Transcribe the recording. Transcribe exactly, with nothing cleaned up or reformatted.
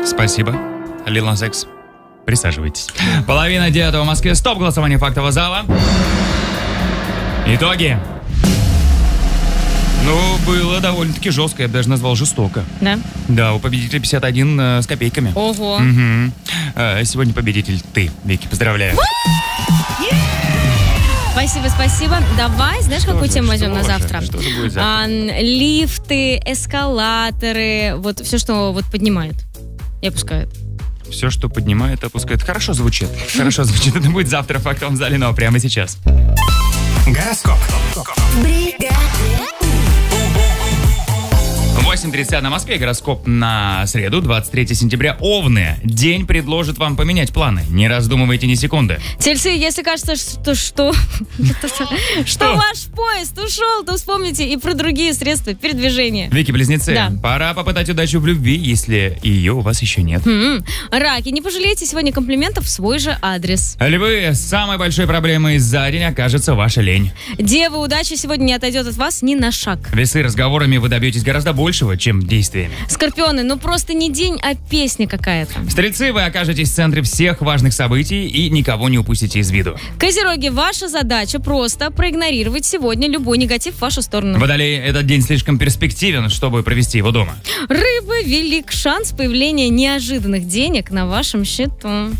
Спасибо. Lil Nas X. Присаживайтесь. Половина девятого в Москве. Стоп голосование фактового зала. Итоги. Ну, было довольно-таки жестко, я бы даже назвал жестоко. Да? Да, у победителя пятьдесят один э, с копейками. Ого. Угу. Э, сегодня победитель ты, Вики, поздравляю. Спасибо, спасибо. Давай, знаешь, Что какую же, тему возьмем что на же, завтра? что же будет завтра? А, лифты, эскалаторы, вот все, что вот поднимает и опускает. Все, что поднимает, опускает. Хорошо звучит. Хорошо звучит. Это будет завтра в фактовом зале, но прямо сейчас. Гороскоп. восемь тридцать на Москве. Гороскоп на среду, двадцать третьего сентября. Овны. День предложит вам поменять планы. Не раздумывайте ни секунды. Тельцы, если кажется, что что что ваш поезд ушел, то вспомните и про другие средства передвижения. Вики-близнецы, Да. пора попытать удачу в любви, если ее у вас еще нет. М, Раки, не пожалейте сегодня комплиментов в свой же адрес. Львы, самой большой проблемой за день окажется ваша лень. Девы, удача сегодня не отойдет от вас ни на шаг. Весы, разговорами вы добьетесь гораздо большего, чем действиями. Скорпионы, ну просто не день, а песня какая-то. Стрельцы, вы окажетесь в центре всех важных событий и никого не упустите из виду. Козероги, ваша задача просто проигнорировать сегодня любой негатив в вашу сторону. Водолей, этот день слишком перспективен, чтобы провести его дома. Рыбы, велик шанс появления неожиданных денег на вашем счету.